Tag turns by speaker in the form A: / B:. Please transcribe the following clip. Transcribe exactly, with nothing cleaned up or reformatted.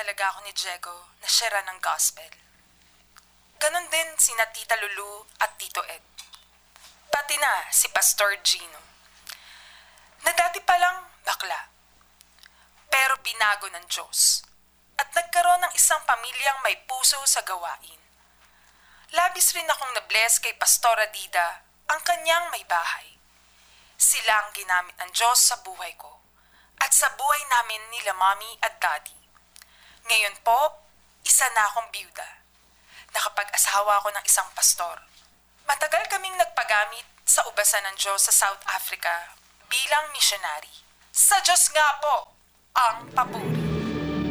A: talaga ako ni Diego na siyera ng gospel. Ganon din sina Tita Lulu at Tito Ed. Pati na si Pastor Gino. Na dati palang bakla. Pero binago ng Diyos. At nagkaroon ng isang pamilyang may puso sa gawain. Labis rin akong nabless kay Pastora Dida, ang kanyang may bahay. Sila ang ginamit ng Diyos sa buhay ko at sa buhay namin nila Mommy at Daddy. Ngayon po, isa na akong biyuda. Nakapag-asawa ako ng isang pastor. Matagal kaming nagpagamit sa ubasan ng Diyos sa South Africa bilang missionary. Sa Diyos nga po ang papuri.